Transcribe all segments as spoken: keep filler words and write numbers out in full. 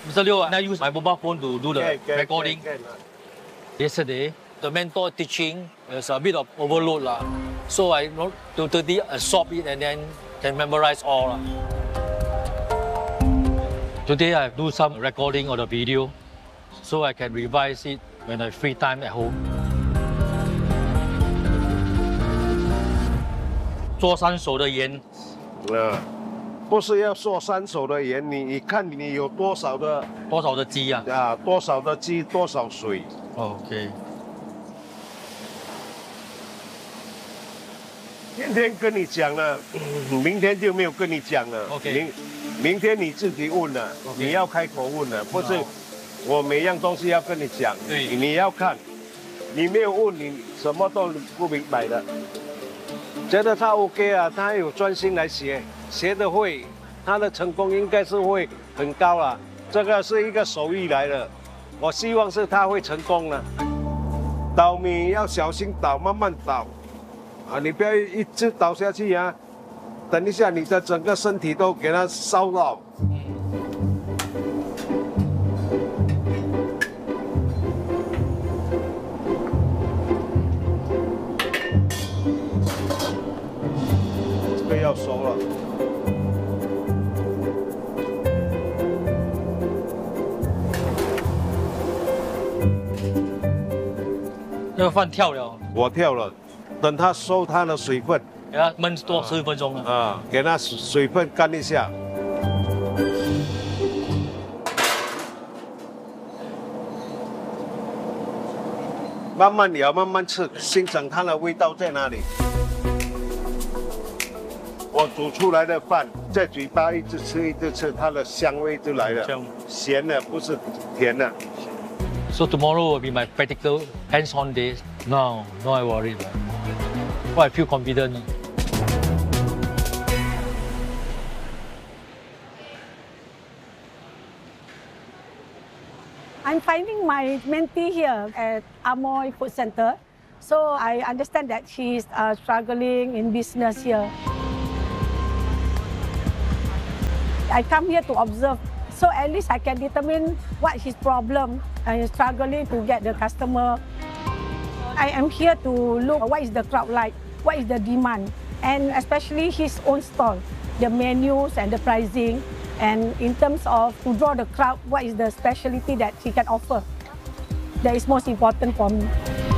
Mister Liu, I use my mobile phone to do the Can, can, recording. can, can. Yesterday, the mentor teaching is a bit of overload lah. So I totally absorb it and then can memorize all lah. Today I do some recording of the video, so I can revise it when I free time at home. 做三手的盐， 啊，不是要做三手的盐，你你看你有多少的多少的鸡啊？ 啊，多少的鸡，多少水。 OK。 今天跟你讲了，明天就没有跟你讲了。 OK。 明明天你自己问了， OK 你要开口问了，不是我每样东西要跟你讲， 对你要看，你没有问，你什么都不明白的。觉得他 OK 啊，他有专心来学，学得会，他的成功应该是会很高了。这个是一个手艺来的，我希望是他会成功了。捣米要小心捣，慢慢捣，啊，你不要一直倒下去啊，等一下你的整个身体都给它烧到。要熟了， 那个饭跳了， 我跳了，等它收它的水分， 给它焖多十分钟了。 啊，给它水分干一下。慢慢咬，慢慢吃，欣赏它的味道在哪里。我煮出来的饭，在嘴巴一直吃一直吃，它的香味就来了，咸的不是甜的。 So tomorrow will be my practical hands-on day. No, no, I worry. But I feel confident. I'm finding my mentee here at Amoy Food Center. So I understand that she's uh, struggling in business here. I come here to observe, so at least I can determine what his problem and struggling to get the customer. I am here to look what is the crowd like, what is the demand, and especially his own stall, the menus and the pricing, and in terms of to draw the crowd, what is the specialty that he can offer. That is most important for me.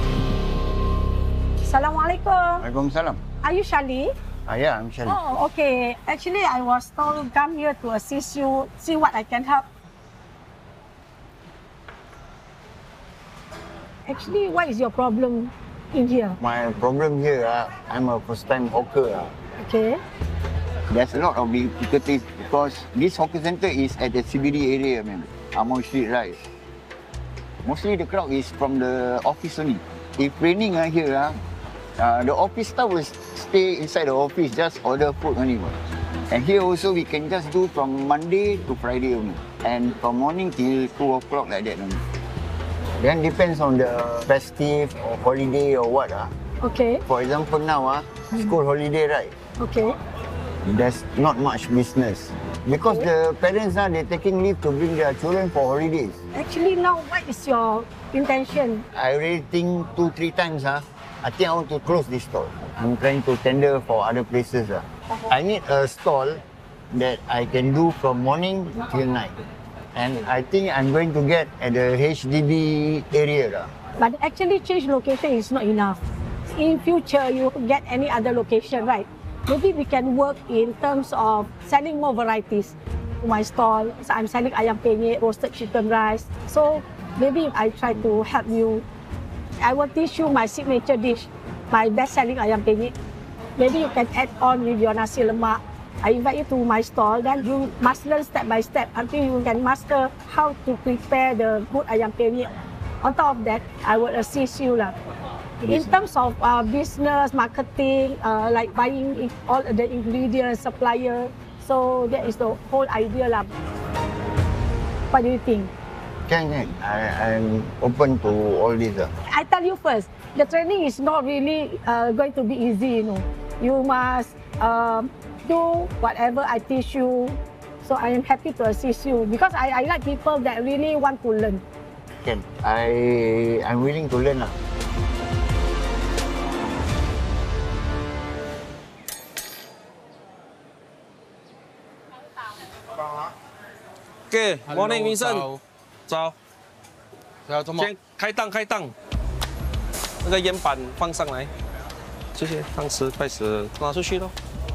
Assalamualaikum. Waalaikumsalam. Are you Shali? Ah, yeah, I'm Shali. Oh, okay. Actually, I was told to come here to assist you, see what I can help. Actually, what is your problem in here? My problem here, uh, I'm a first-time hawker. Uh. Okay. There's a lot of difficulties because this hawker center is at the C B D area, man. Amoy Street, right? Mostly the crowd is from the office only. If raining uh, here, uh, uh, the office staff will stay inside the office, just order food only. And here also we can just do from Monday to Friday only. And from morning till two o'clock like that only. Then depends on the festive or holiday or what. Uh. Okay. For example now, uh, school holiday, right? Okay. There's not much business. Because okay. the parents now, they're taking leave to bring their children for holidays. Actually now, what is your intention? I already think two, three times, huh? I think I want to close this stall. I'm trying to tender for other places. Uh. I need a stall that I can do from morning till night. And I think I'm going to get at the H D B area. Uh. But actually change location is not enough. In future, you get any other location, right? Maybe we can work in terms of selling more varieties. My stall, so I'm selling ayam penyet, roasted chicken rice. So maybe I try to help you. I will teach you my signature dish, my best-selling ayam penyet. Maybe you can add on with your nasi lemak. I invite you to my stall, then you must learn step by step until you can master how to prepare the good ayam penyet. On top of that, I will assist you lah. In terms of uh, business, marketing, uh, like buying all the ingredients, supplier, so that is the whole idea lah. What do you think? Can, can. I, I'm open to all this. Uh. I tell you first, the training is not really uh, going to be easy, you know. You must um, do whatever I teach you So I am happy to assist you because I, I like people that really want to learn. Can I? I'm willing to learn lah. Okay, morning Vincent。早。 要怎么？ 先开档开档，那个烟板放上来，谢谢。汤匙开始拿出去咯。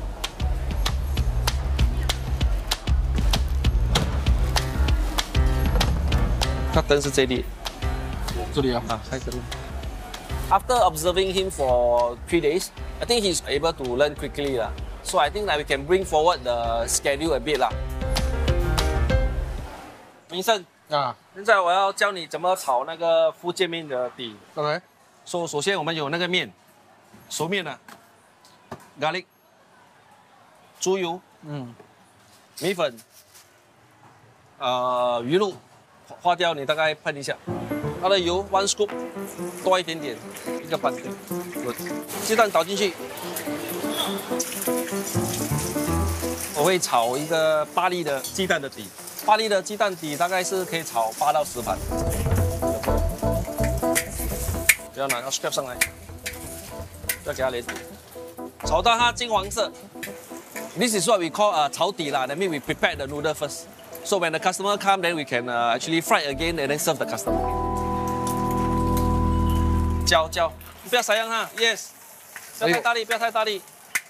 那灯是这里。 这里啊。 啊，开灯。After observing him for three days, I think he's able to learn quickly lah. So I think that we can bring forward the schedule a bit lah. Vincent。 啊， 现在我要教你怎么炒那个福建面的底。 OK。 首、so, 首先我们有那个面，熟面啊 ，garlic， 猪油， 嗯， 米粉，呃，鱼露，花雕你大概喷一下，它的油 one scoop， 多一点点，一个半点，鸡蛋倒进去，我会炒一个八粒的鸡蛋的底。八粒的鸡蛋底大概是可以炒八到十盘，不要拿个 scrap 上来，要给它连底，炒到它金黄色。This is what we call 呃、uh, 炒底啦。That means we prepare the noodle first. So when the customer come, then we can uh, actually fry again and then serve the customer. 搅搅，不要撒样哈 ，yes， 不要太大力，不要太大力。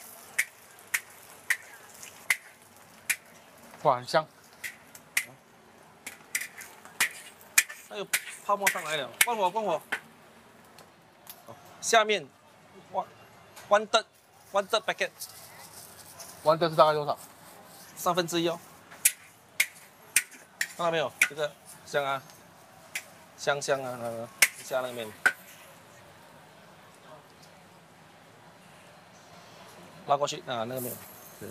哇，很香。 还有泡沫上来了，关火关火。下面 one one third one third packet， one third是大概多少？ 三分之一哦。看到没有？这个香啊，香香啊，那个下那个面。拉过去啊，那个面。对。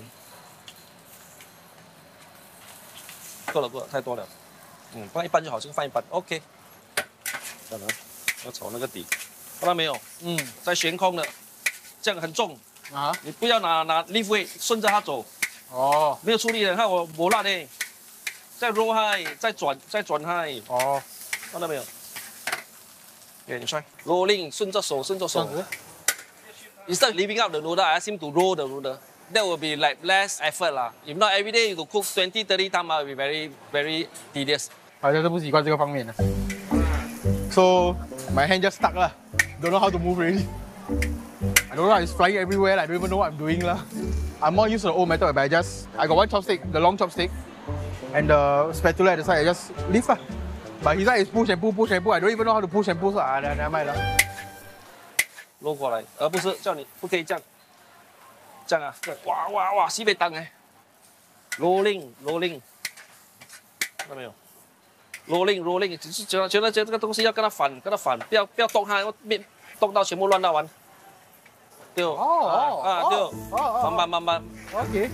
够了够了，太多了。嗯，放一半就好，就放一半 ，OK。再来，要炒那个底，看到没有？嗯，在悬空的，这样很重啊！ 你不要拿拿 lift weight， 顺着它走。 哦， 没有出力的，看我磨辣的，再 roll high， 再转再转 high。 哦， 看到没有？给你帅 ，rolling， 顺着手，顺着手。Instead of leaving out the noodle, I ask him to roll the noodle. That will be like less effort lah. If not every day you go cook twenty, thirty times, it will be very, very tedious. 好像是不习惯这个方面的。So my hand just stuck lah. Don't know how to move really. I don't know. It's flying everywhere. I don't even know what I'm doing lah. I'm more used to the old method, but I just I got one chopstick, the long chopstick, and the spatula at the side. I just lift lah. But his side is push and pull, push and pull. I don't even know how to push and pull. So ah, never mind lah. 落过来，而不是叫你不可以这样。这样啊，哇哇哇，西北当哎 ，rolling rolling， 看到没有 ？rolling rolling， 只是觉得觉得觉得这个东西要跟它反，跟它反，不要不要动它，面动到全部乱到完。对哦， 哦啊对哦， 哦慢慢慢慢 ，OK。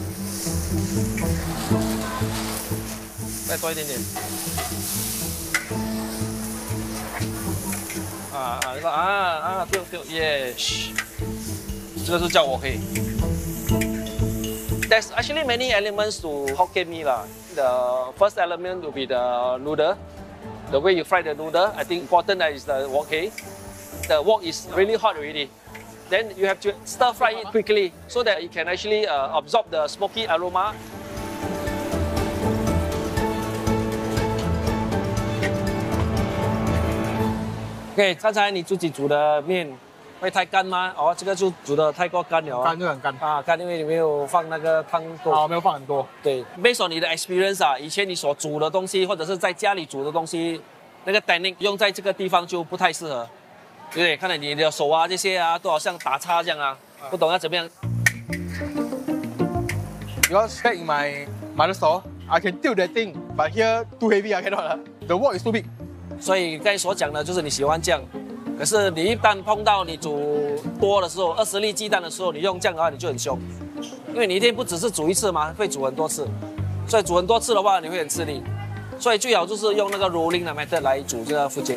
再多一点点。啊啊啊啊，对对耶，这个是叫我可以。There's actually many elements to Hokkien mee lah. The first element will be the noodle. The way you fry the noodle, I think important is the wok hei. The wok is really hot already. Then you have to stir fry it quickly so that it can actually uh, absorb the smoky aroma. OK， 刚才你自己煮的面会太干吗？哦，这个就煮的太过干了、啊。 干就很干啊，干，因为你没有放那个汤多。 啊，没有放很多。 对 ，based on 你的 experience 啊，以前你所煮的东西，或者是在家里煮的东西，那个 technique 用在这个地方就不太适合。对不对？看到你的手啊，这些啊，都好像打叉这样啊，不懂要怎么样。 Because back in my mother store, I can tilt that thing, but here too heavy, I cannot. The wok is too big. 所以刚才所讲的就是你喜欢这样，可是你一旦碰到你煮多的时候，二十粒鸡蛋的时候，你用这样的话你就很凶，因为你一天不只是煮一次嘛，会煮很多次，所以煮很多次的话你会很吃力，所以最好就是用那个 rolling 的 method 来煮这个福建。